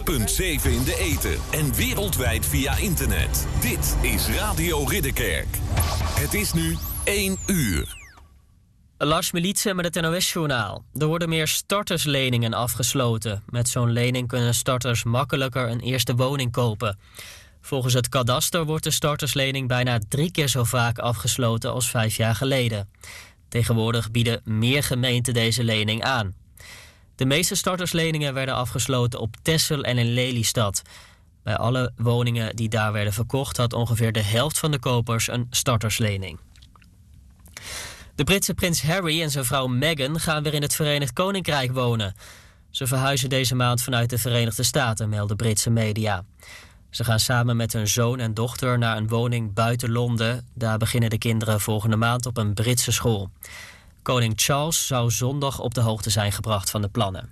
105.7 in de ether en wereldwijd via internet. Dit is Radio Ridderkerk. Het is nu 1 uur. Lars Militsen met het NOS-journaal. Er worden meer startersleningen afgesloten. Met zo'n lening kunnen starters makkelijker een eerste woning kopen. Volgens het kadaster wordt de starterslening bijna 3 keer zo vaak afgesloten als 5 jaar geleden. Tegenwoordig bieden meer gemeenten deze lening aan. De meeste startersleningen werden afgesloten op Texel en in Lelystad. Bij alle woningen die daar werden verkocht had ongeveer de helft van de kopers een starterslening. De Britse prins Harry en zijn vrouw Meghan gaan weer in het Verenigd Koninkrijk wonen. Ze verhuizen deze maand vanuit de Verenigde Staten, melden Britse media. Ze gaan samen met hun zoon en dochter naar een woning buiten Londen. Daar beginnen de kinderen volgende maand op een Britse school. Koning Charles zou zondag op de hoogte zijn gebracht van de plannen.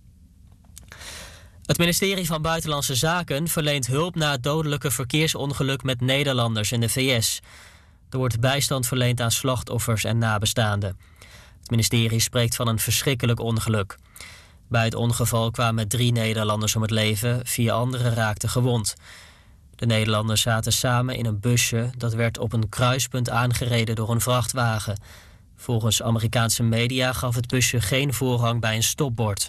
Het ministerie van Buitenlandse Zaken verleent hulp na het dodelijke verkeersongeluk met Nederlanders in de VS. Er wordt bijstand verleend aan slachtoffers en nabestaanden. Het ministerie spreekt van een verschrikkelijk ongeluk. Bij het ongeval kwamen 3 Nederlanders om het leven, 4 anderen raakten gewond. De Nederlanders zaten samen in een busje dat werd op een kruispunt aangereden door een vrachtwagen. Volgens Amerikaanse media gaf het busje geen voorrang bij een stopbord.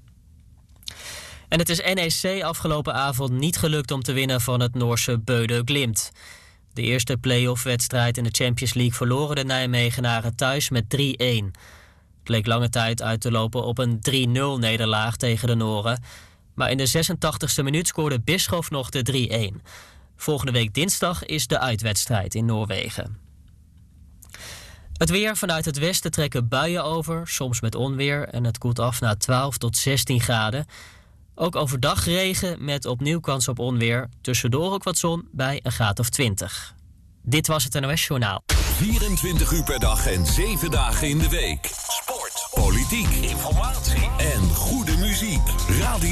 En het is NEC afgelopen avond niet gelukt om te winnen van het Noorse Bøde Glimt. De eerste play-off-wedstrijd in de Champions League verloren de Nijmegenaren thuis met 3-1. Het leek lange tijd uit te lopen op een 3-0-nederlaag tegen de Noren. Maar in de 86e minuut scoorde Bischoff nog de 3-1. Volgende week dinsdag is de uitwedstrijd in Noorwegen. Het weer: vanuit het westen trekken buien over, soms met onweer, en het koelt af naar 12 tot 16 graden. Ook overdag regen met opnieuw kans op onweer. Tussendoor ook wat zon bij een graad of 20. Dit was het NOS-journaal. 24 uur per dag en 7 dagen in de week. Sport, politiek, informatie en goede muziek. Radio